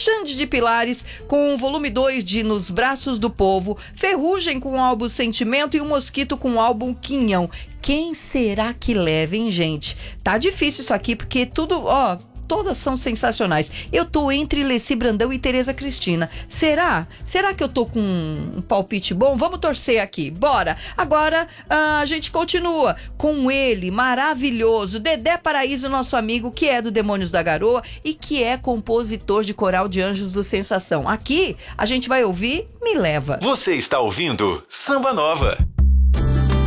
Xande de Pilares com o volume 2 de Nos Braços do Povo, Ferrugem com o álbum Sentimento e o Mosquito com o álbum Quinhão. Quem será que leva, hein, gente? Tá difícil isso aqui, porque tudo, todas são sensacionais. Eu tô entre Leci Brandão e Tereza Cristina. Será? Será que eu tô com um palpite bom? Vamos torcer aqui. Bora! Agora a gente continua com ele, maravilhoso, Dedé Paraíso, nosso amigo, que é do Demônios da Garoa e que é compositor de Coral de Anjos do Sensação. Aqui a gente vai ouvir Me Leva. Você está ouvindo Samba Nova.